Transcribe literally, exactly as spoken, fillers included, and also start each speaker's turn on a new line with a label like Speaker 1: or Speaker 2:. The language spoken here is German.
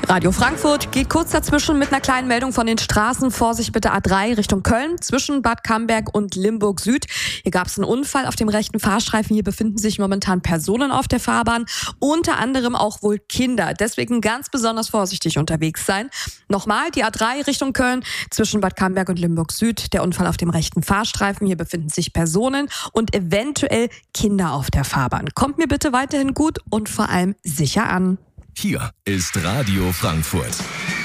Speaker 1: Radio Frankfurt geht kurz dazwischen mit einer kleinen Meldung von den Straßen. Vorsicht bitte A drei Richtung Köln zwischen Bad Camberg und Limburg Süd. Hier gab es einen Unfall auf dem rechten Fahrstreifen. Hier befinden sich momentan Personen auf der Fahrbahn, unter anderem auch wohl Kinder. Deswegen ganz besonders vorsichtig unterwegs sein. Nochmal die A drei Richtung Köln zwischen Bad Camberg und Limburg Süd. Der Unfall auf dem rechten Fahrstreifen. Hier befinden sich Personen und eventuell Kinder auf der Fahrbahn. Kommt mir bitte weiterhin gut und vor allem sicher an.
Speaker 2: Hier ist Radio Frankfurt.